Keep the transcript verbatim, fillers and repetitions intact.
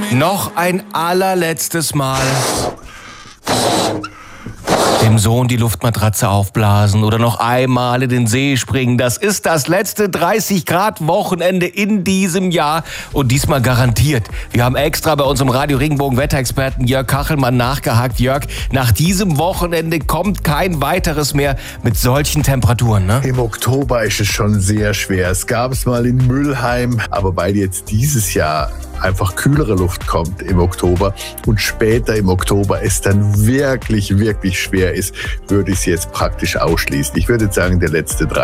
Noch ein allerletztes Mal dem Sohn die Luftmatratze aufblasen oder noch einmal in den See springen. Das ist das letzte dreißig Grad Wochenende in diesem Jahr und diesmal garantiert. Wir haben extra bei unserem Radio Regenbogen Wetterexperten Jörg Kachelmann nachgehakt. Jörg, nach diesem Wochenende kommt kein weiteres mehr mit solchen Temperaturen, ne? Im Oktober ist es schon sehr schwer. Es gab es mal in Mülheim, aber weil jetzt dieses Jahr einfach kühlere Luft kommt im Oktober und später im Oktober es dann wirklich, wirklich schwer ist, würde ich es jetzt praktisch ausschließen. Ich würde sagen, der letzte drei